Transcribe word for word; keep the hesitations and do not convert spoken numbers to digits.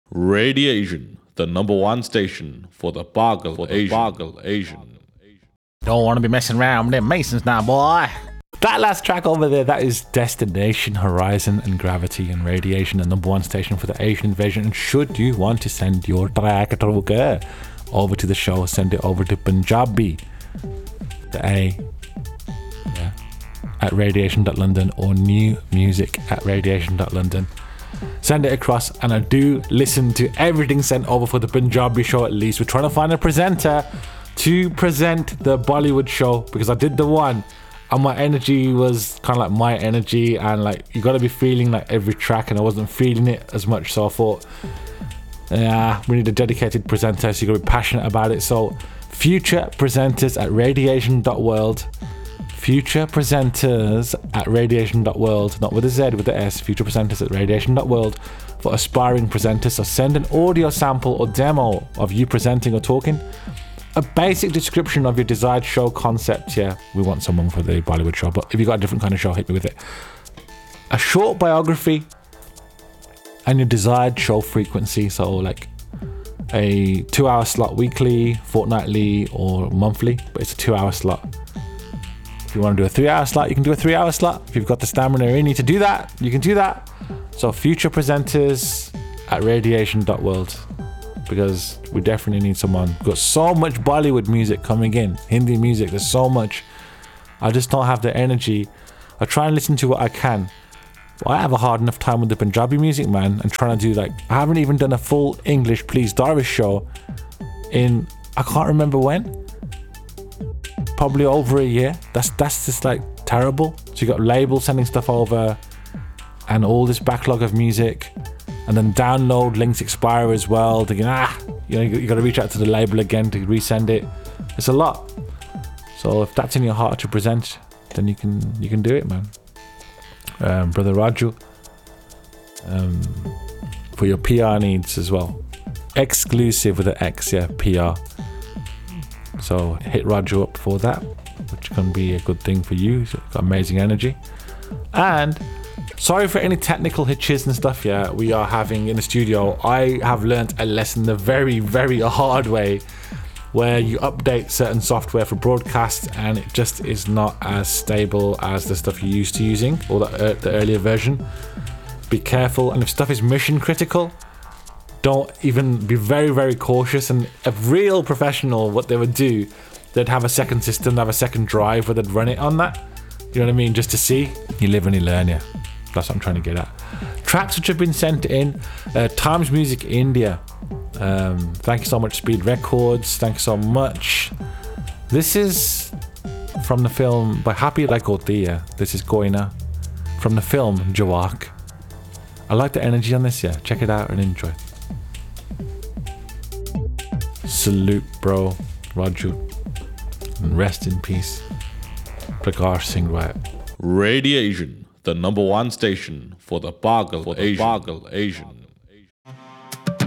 Radiation, the number one station for the Boggle for the Asian. Boggle Asian. Don't want to be messing around with them Masons now, boy. That last track over there, that is Destination Horizon and Gravity and Radiation, the number one station for the Asian invasion. And should you want to send your track over to the show, send it over to Punjabi, the A, yeah, at radiation dot london, or new music at radiation dot london. Send it across, and I do listen to everything sent over for the Punjabi show. At least we're trying to find a presenter to present the Bollywood show, because I did the one and my energy was kind of like my energy, and like you got to be feeling like every track, and I wasn't feeling it as much. So I thought, yeah, we need a dedicated presenter, so you got to be passionate about it. So future presenters at radiation dot world, future presenters at radiation dot world, not with a Z, with the S, future presenters at radiation dot world for aspiring presenters. So send an audio sample or demo of you presenting or talking, a basic description of your desired show concept. Yeah, we want someone for the Bollywood show, but if you've got a different kind of show, hit me with it. A short biography and your desired show frequency. So like a two hour slot weekly, fortnightly, or monthly, but it's a two hour slot. If you want to do a three hour slot, you can do a three hour slot. If you've got the stamina in you to do that, you can do that. So future presenters at radiation dot world, because we definitely need someone. We've got so much Bollywood music coming in, Hindi music, there's so much. I just don't have the energy. I try and listen to what I can, but I have a hard enough time with the Punjabi music, man, and trying to do like, I haven't even done a full English Please Darvish show in, I can't remember when, probably over a year. That's that's just like terrible. So you got labels sending stuff over and all this backlog of music, and then download links expire as well. Thinking, ah, you know, you got to reach out to the label again to resend it. It's a lot. So if that's in your heart to present, then you can you can do it, man. Um, Brother Raju, um, for your P R needs as well. Exclusive with an X, yeah, P R. So hit Raju up for that, which can be a good thing for you. He's got amazing energy. And sorry for any technical hitches and stuff, yeah, we are having in the studio. I have learnt a lesson the very, very hard way, where you update certain software for broadcast and it just is not as stable as the stuff you're used to using, or the, uh, the earlier version. Be careful, and if stuff is mission critical, don't even, be very, very cautious. And a real professional, what they would do, they'd have a second system, they'd have a second drive where they'd run it on that. You know what I mean? Just to see. You live and you learn, yeah. That's what I'm trying to get at. Tracks which have been sent in, uh, Times Music India. Um, thank you so much, Speed Records. Thank you so much. This is from the film by Happy Lagotia. This is Goina from the film Jawak. I like the energy on this, yeah. Check it out and enjoy. Salute, bro, Raju, and rest in peace, Prakash Singh Wyatt. Radiation, the number one station for the Boggle for the Asian. Boggle Asian.